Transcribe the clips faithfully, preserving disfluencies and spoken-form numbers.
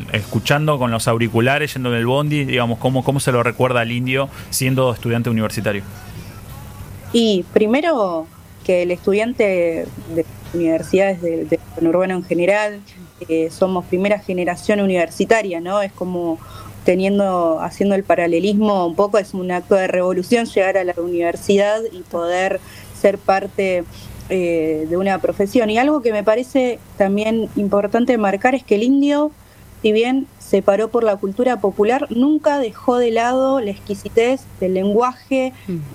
escuchando con los auriculares, yendo en el bondi, digamos, ¿cómo, cómo se lo recuerda al indio siendo estudiante universitario? Y primero que el estudiante de universidades de, de conurbano en general, eh, somos primera generación universitaria, ¿no? Es como teniendo, haciendo el paralelismo un poco, es un acto de revolución llegar a la universidad y poder ser parte eh, de una profesión. Y algo que me parece también importante marcar es que el indio, si bien se paró por la cultura popular, nunca dejó de lado la exquisitez del lenguaje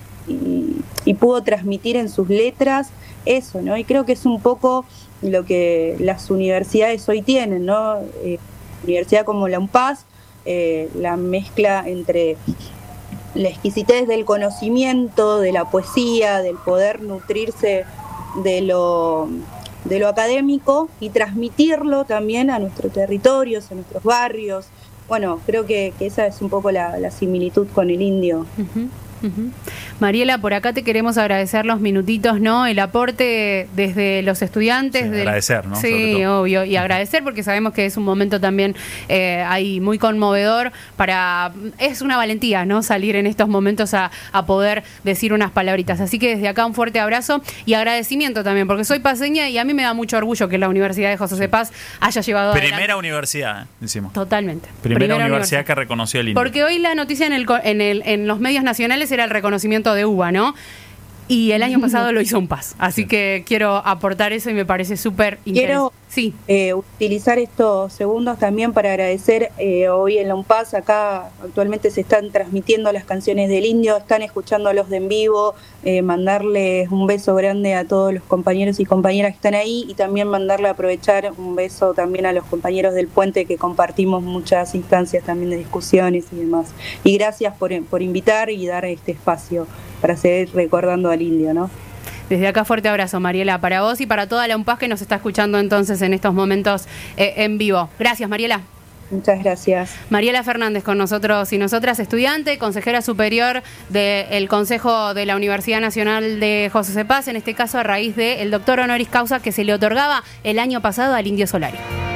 y, y pudo transmitir en sus letras eso, ¿no? Y creo que es un poco lo que las universidades hoy tienen, ¿no? Eh, universidad como la UNPAS, eh, la mezcla entre la exquisitez del conocimiento, de la poesía, del poder nutrirse de lo, de lo académico y transmitirlo también a nuestros territorios, a nuestros barrios. Bueno, creo que, que esa es un poco la, la similitud con el indio. Uh-huh. Uh-huh. Mariela, por acá te queremos agradecer los minutitos, ¿no? El aporte desde los estudiantes. Sí, del... agradecer, ¿no? Sí, obvio. Y agradecer porque sabemos que es un momento también eh, ahí muy conmovedor para... Es una valentía, ¿no? Salir en estos momentos a, a poder decir unas palabritas. Así que desde acá un fuerte abrazo y agradecimiento también, porque soy paseña y a mí me da mucho orgullo que la Universidad de José C. Paz haya llevado Primera adelante. universidad, decimos. Totalmente. Primera, Primera universidad, universidad que reconoció el indio. Porque hoy la noticia en, el, en, el, en los medios nacionales era el reconocimiento de UBA, ¿no? Y el año pasado lo hizo UNPAS. Así sí. que quiero aportar eso y me parece súper interesante. Quiero sí. eh, utilizar estos segundos también para agradecer eh, hoy en la UNPAS. Acá actualmente se están transmitiendo las canciones del indio, están escuchando los de en vivo, eh, mandarles un beso grande a todos los compañeros y compañeras que están ahí y también mandarle a aprovechar un beso también a los compañeros del puente que compartimos muchas instancias también de discusiones y demás. Y gracias por, por invitar y dar este espacio para seguir recordando al indio, ¿no? Desde acá fuerte abrazo, Mariela, para vos y para toda la UNPAS que nos está escuchando entonces en estos momentos eh, en vivo. Gracias, Mariela. Muchas gracias. Mariela Fernández con nosotros y nosotras, estudiante, consejera superior del Consejo de la Universidad Nacional de José C. Paz, en este caso a raíz del doctor honoris causa que se le otorgaba el año pasado al Indio Solari.